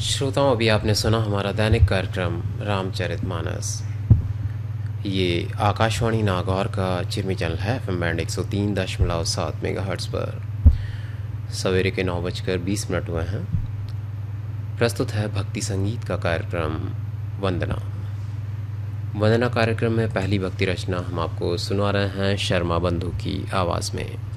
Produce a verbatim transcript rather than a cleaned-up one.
श्रोताओं, अभी आपने सुना हमारा दैनिक कार्यक्रम रामचरितमानस। ये आकाशवाणी नागौर का चिरमी चैनल है, एफ एम बैंड एक सौ तीन दशमलव सात मेगा हर्ट्ज़ पर। सवेरे के नौ बजकर बीस मिनट हुए हैं। प्रस्तुत है भक्ति संगीत का कार्यक्रम वंदना। वंदना कार्यक्रम में पहली भक्ति रचना हम आपको सुना रहे हैं शर्मा बंधु की आवाज़ में।